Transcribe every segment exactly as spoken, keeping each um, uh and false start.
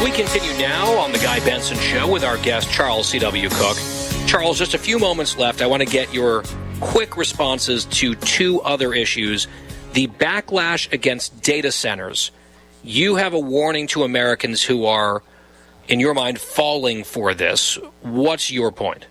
We continue now on The Guy Benson Show with our guest, Charles C W. Cooke. Charles, just a few moments left. I want to get your quick responses to two other issues. The backlash against data centers. You have a warning to Americans who are, in your mind, falling for this. What's your point?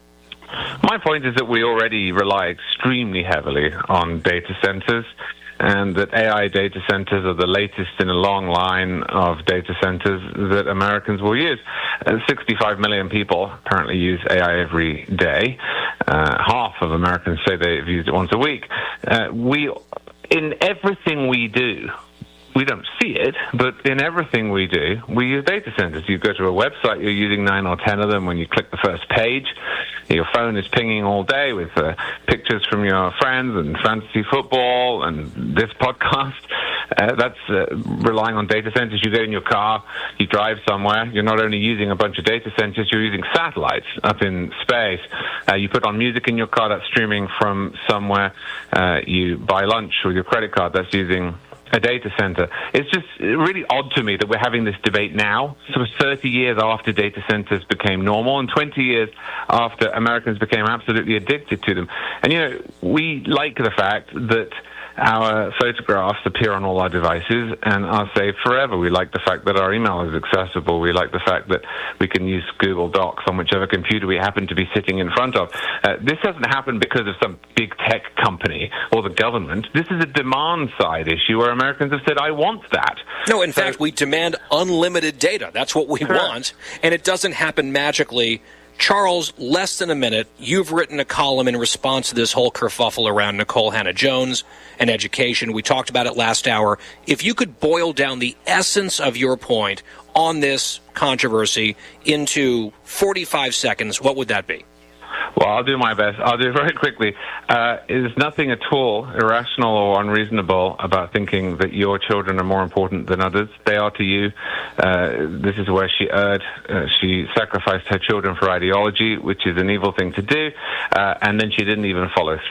My point is that we already rely extremely heavily on data centers, and that A I data centers are the latest in a long line of data centers that Americans will use. Uh, sixty-five million people apparently use A I every day. Uh, half of Americans say they've used it once a week. Uh, we, in everything we do, we don't see it, but in everything we do, we use data centers. You go to a website, you're using nine or ten of them. When you click the first page, your phone is pinging all day with uh, pictures from your friends and fantasy football and this podcast. Uh, that's uh, relying on data centers. You get in your car, you drive somewhere. You're not only using a bunch of data centers, you're using satellites up in space. Uh, you put on music in your car, that's streaming from somewhere. Uh, you buy lunch with your credit card, that's using a data center. It's just really odd to me that we're having this debate now, sort of thirty years after data centers became normal and twenty years after Americans became absolutely addicted to them. And, you know, we like the fact that our photographs appear on all our devices and are saved forever. We like the fact that our email is accessible. We like the fact that we can use Google Docs on whichever computer we happen to be sitting in front of. Uh, this hasn't happened because of some big tech company or the government. This is a demand-side issue where Americans have said, I want that. No, in so, fact, we demand unlimited data. That's what we correct. want, and it doesn't happen magically. Charles, less than a minute, you've written a column in response to this whole kerfuffle around Nicole Hannah-Jones and education. We talked about it last hour. If you could boil down the essence of your point on this controversy into forty-five seconds, what would that be? Well, I'll do my best. I'll do it very quickly. Uh, there's nothing at all irrational or unreasonable about thinking that your children are more important than others. They are to you. Uh, this is where she erred. Uh, she sacrificed her children for ideology, which is an evil thing to do, uh, and then she didn't even follow